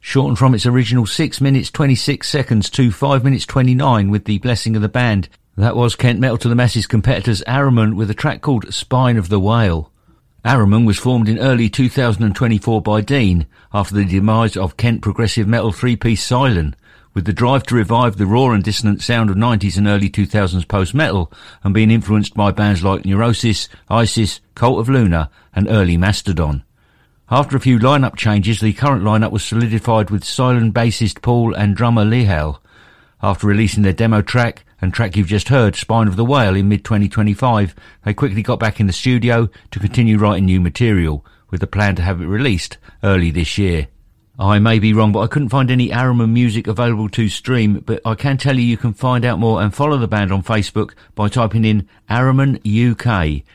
shortened from its original 6 minutes 26 seconds to 5 minutes 29 with the blessing of the band. That was Kent Metal to the Masses competitors Ahriman with a track called Spine of the Whale. Ahriman was formed in early 2024 by Dean after the demise of Kent progressive metal three-piece Cylon, with the drive to revive the raw and dissonant sound of 90s and early 2000s post-metal and being influenced by bands like Neurosis, Isis, Cult of Luna and early Mastodon. After a few lineup changes, the current lineup was solidified with Cylon bassist Paul and drummer Lihal. After releasing their demo track and track you've just heard, Spine of the Whale, in mid-2025, they quickly got back in the studio to continue writing new material, with the plan to have it released early this year. I may be wrong, but I couldn't find any Ahriman music available to stream, but I can tell you can find out more and follow the band on Facebook by typing in Ahriman UK.